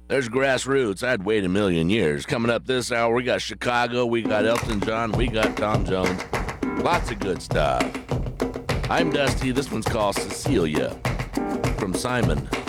There's Grassroots. I'd wait a million years. Coming up this hour, we got Chicago, we got Elton John, we got Tom Jones. Lots of good stuff. I'm Dusty. This one's called Cecilia from Simon.